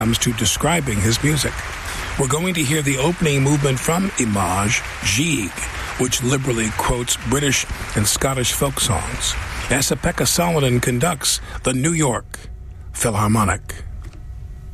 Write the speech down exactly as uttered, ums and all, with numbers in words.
comes to describing his music. We're going to hear the opening movement from Image, Gigue, which liberally quotes British and Scottish folk songs. Asa-Pekka Salonen conducts the New York Philharmonic.